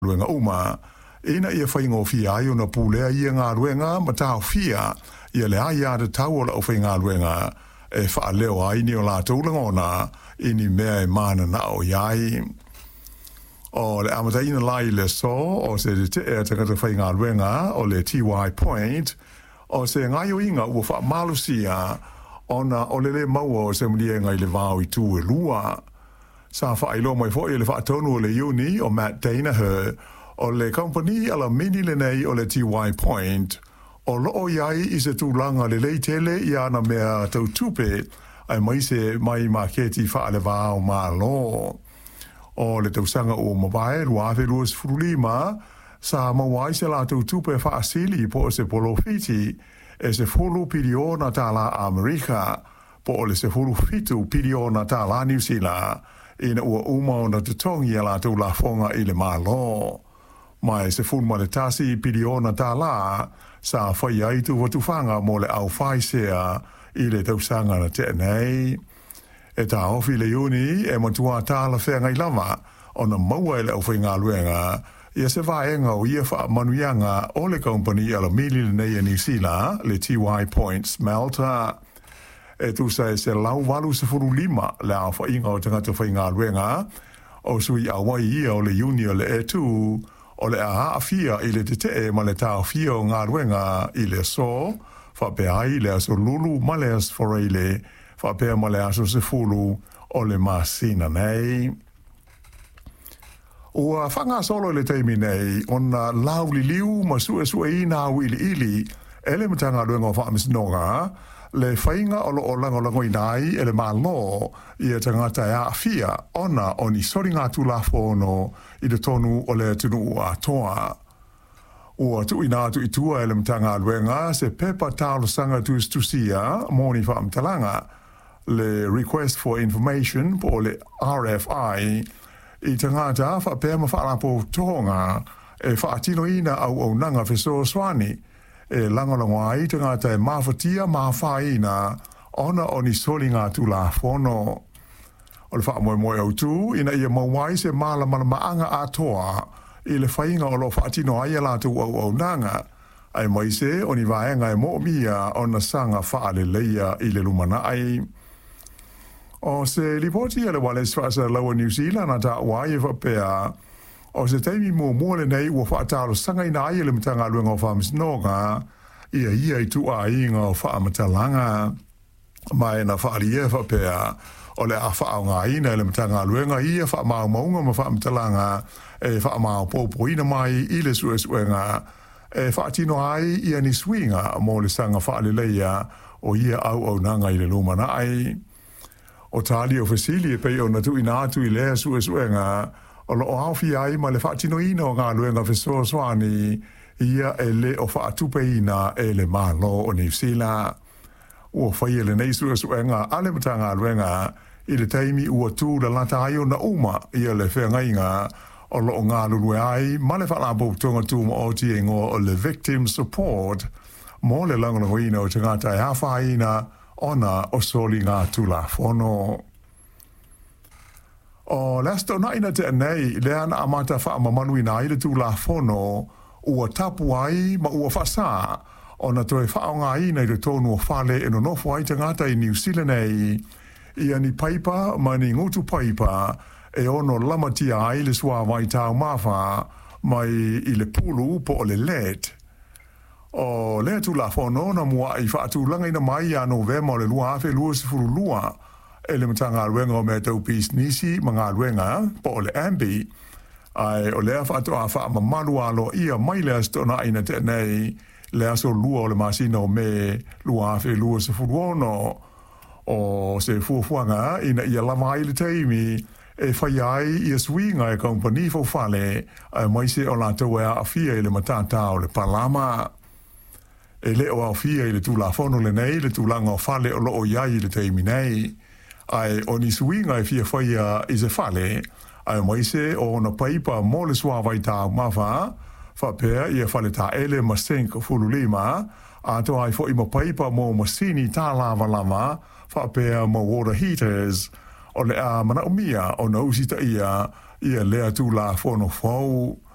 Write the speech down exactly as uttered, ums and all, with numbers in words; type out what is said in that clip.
luenga uma ina ia whaingo fia ai ona pulea ia ngā luenga ma tau fia ia le aia de tau o la o whainga luenga e wha leo ai ni o la taulangona ini mea e mana na o iai. O le amataina lai le so o se te e te kata whainga luenga o le T Y Point o se ngai o inga ua wha malusia ona o le le maua o se mlia ngai le vau i tu e lua. Sa wha ilo mai fo i le wha tonu o le uni o Matt Danaher o le company ala mini le nei o le T Y Point o loo iai i se tūlanga le leitele i ana mea tau tupe ai mai se mai maketi wha le vau ma lo. O le tausanga o mawae ruawe luas furulima sa mawai se la tau tupe wha asili po se polo fiti e se fulu piriona ta la Amerika po o le se fulu fitu piriona ta la New Zealand ina ua uma o na tutongi a la tau la fonga i le malo. Mai se fulu ma le tasi piriona ta la sa whai aitu watufanga mo le au whaisea i le tausanga na te nei. E ta ofi le uni e matua ta la whea ngai lama o na maua e le au whainga luenga ia se vaenga o ia wha manuianga o le company ala mili le nei a New Zealand le T Y Point Smelter. E tu sa e se lau walu se furu lima le au whainga o tangata whainga luenga o sui a wai ia o le uni o le e tu o le a fia i le te te ma le tau fia o ngā luenga i le so wha pe ai le aso lulu ma le as foreile wha pe ma le aso se fulu o le masina nei. Ua whanga solo le teimi nei, ona lau li liu ma sue sue i nā wili ili, ele matanga luenga o whaamis nonga, le whainga o lo o lango lango i nai, ele mā lo, i e tangata e a fia, ona o ni sori ngā tū la whono i le tonu o le tunu ua toa. Ua tu i nā tu i tua ele matanga luenga, se pepa tālo sanga tu stusia, mōni whaamtalanga, le Request for Information po le R F I, i tangata wha pēr ma whaarapo tohonga e whaatino ina au au nanga wheso swani e langalango ai tangata e mawhatia mawhaina ona o ni soli ngā tū la whono. O le wha moe moe au tū ina ia mawai se mala mana maanga atoa i le whainga o lo whaatino ai la tū au au nanga ai mai se o ni vaenga e mo mia o na sanga whaale leia i le lumana ai. O se ripoti ale wale sfasa lawa New Zealand ata wai fa pea o se taimi mo mo le nei wo fa talo sanga ina ai le mtanga luenga fa misnoga ia ia i tu a inga fa matalanga mai na fa ia fa pea o le afa nga ina le mtanga luenga ia fa ma maunga ma fa matalanga e fa ma popo ina mai i le suesuenga e fa tino ai ia ni swinga mo le sanga fa le leia o ia au au nanga i le lumana ai. O tali o fasili e pei o na tu ina tu i lea su e suenga o lo o hawhi ai ma le whaatino ina o ngā luenga whesoa swani ia e le o whaatupe ina e le malo o New Zealand. Ua whai e le nei su e suenga ale mata ngā luenga i le taimi ua tu la lata ai o na uma ia le whea ngainga o lo o ngā lulue ai ma le whaalapo tonga tu ma o ti e ngō o le victim support mo le langolango ina o tangata e hawha ina ona o soli ngā tula whono. O lasto na ina te nei, lea na amata wha mamanu ina i le tula whono, ua tapu ai ma ua whasa, ona toe wha ngā ina i le tonu o whale e no nofo ai tangata i New Zealand nei, i ani paipa ma ni ngutu paipa, e ono lamatia ai le sua vai tau mawha, mai i le pulu po o le let. O le tu la fono na mua i whaatu langa ina mai a novema o le lua hawe lua se furu lua e le matanga luenga o mea tau pis nisi ma ngā luenga po o le ambi ai o lea whaatu a wha ma malu alo ia mai lea stona ina te nei lea so lua o le masina o me lua hawe lua se furu ono o se fuafuanga ina ia lama ai le teimi e whai ai i a swinga e company fo fale ai mai se o la tau e a fia i le matata o le palama. E le o au fia i le tū la whono le nei, le tū langa o whale o lo o iai i le teimi nei. Ai o ni suinga e fia whaia i se whale, ai mai se o na paipa mo le sua vai tā mawha, whapea i a whale tā ele ma senko fulu lima, a to ai fo i ma paipa mo masini tā lava lama, whapea mo water heaters, o le a mana umia o na usita ia, ia lea tū la whono whau.